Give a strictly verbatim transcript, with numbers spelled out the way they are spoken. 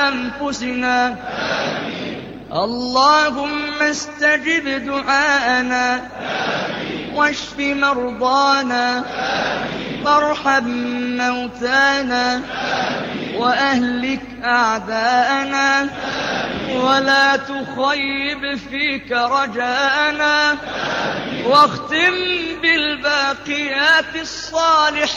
أنفسنا. اللهم استجب دعاءنا واشف مرضانا وارحم موتانا وأهلك أعداءنا ولا تخيب فيك رجاءنا واختم بالباقيات الصالحات